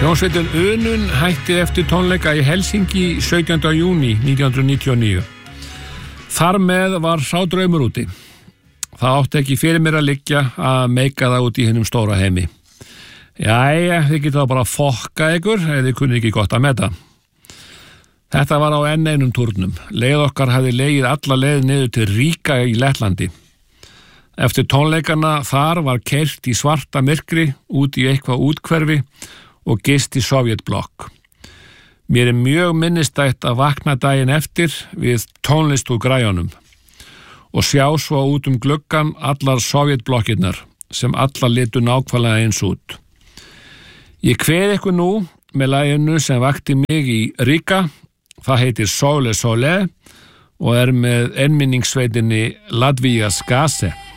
Hljómsveitin Önun hætti eftir tónleika í Helsinki 17. júní 1999. Þar með var sá draumur úti. Það átti ekki fyrir mér að liggja að meika það út í hinum stóra heimi. Jæja, þið geta bara að fokka ykkur ef þið kunni ekki gott að meta. Þetta var á enn einum túrnum. Leið okkar hafði legið alla leið niður til Ríka í Lettlandi. Eftir tónleikana þar var keyrt í svarta myrkri út í eitthvað útkverfi og gist í Sovjetblokk. Mér mjög minnistætt að vakna daginn eftir við tónlist úr græjunum og sjá svo út gluggan allar Sovjetblokkirnar sem allar litu nákvæmlega eins út. Ég kveð ykkur nú með laginu sem vakti mig í Ríka. Það heitir Sole Sole og með einminningssveitinni Latvijas Gase.